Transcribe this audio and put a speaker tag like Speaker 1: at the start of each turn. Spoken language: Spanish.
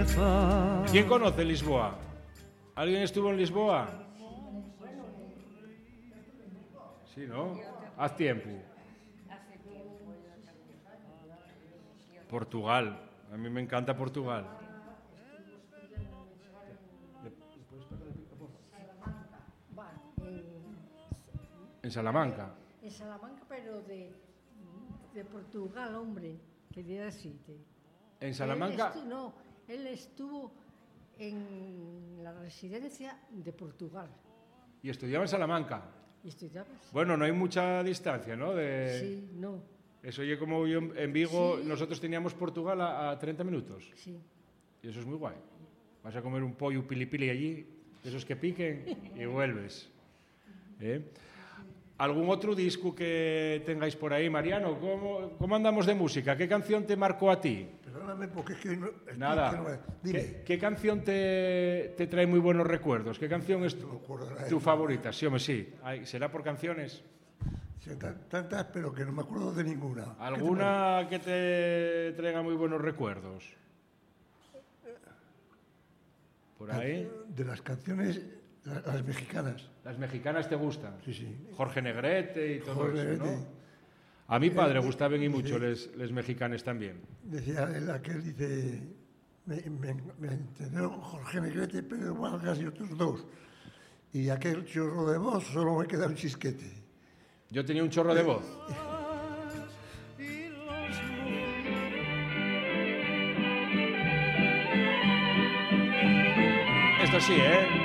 Speaker 1: ¿Quién conoce Lisboa? ¿Alguien estuvo en Lisboa? Sí, ¿no? Haz tiempo. Portugal. A mí me encanta Portugal. En Salamanca.
Speaker 2: En Salamanca, pero de Portugal, hombre, quería decirte.
Speaker 1: En Salamanca.
Speaker 2: Él estuvo en la residencia de Portugal.
Speaker 1: ¿Y estudiaba en Salamanca?
Speaker 2: ¿Estudiabas?
Speaker 1: Bueno, no hay mucha distancia, ¿no?
Speaker 2: Sí, no.
Speaker 1: Eso oye, como yo en Vigo,
Speaker 2: Sí.
Speaker 1: nosotros teníamos Portugal a 30 minutos.
Speaker 2: Sí.
Speaker 1: Y eso es muy guay. Vas a comer un pollo pili-pili allí, de esos que piquen, y vuelves. ¿Algún otro disco que tengáis por ahí, Mariano? ¿Cómo andamos de música? ¿Qué canción te marcó a ti?
Speaker 3: Perdóname, porque es que no...
Speaker 1: Nada.
Speaker 3: Dime.
Speaker 1: ¿Qué canción te trae muy buenos recuerdos? ¿Qué canción es tu favorita? Sí, hombre, sí. ¿Será por canciones?
Speaker 3: Sí, tantas, pero que no me acuerdo de ninguna.
Speaker 1: ¿Alguna que te traiga muy buenos recuerdos? ¿Por ahí?
Speaker 3: De las canciones, las mexicanas.
Speaker 1: ¿Las mexicanas te gustan?
Speaker 3: Sí, sí.
Speaker 1: Jorge Negrete y todo
Speaker 3: Jorge
Speaker 1: eso, ¿no?
Speaker 3: Negrete.
Speaker 1: A mi padre gustaban y mucho les mexicanes también.
Speaker 3: Decía aquel, dice, me entendió Jorge Negrete, Pedro Vargas y otros dos. Y aquel chorro de voz solo me queda un chisquete.
Speaker 1: Yo tenía un chorro de voz. Esto sí, ¿eh?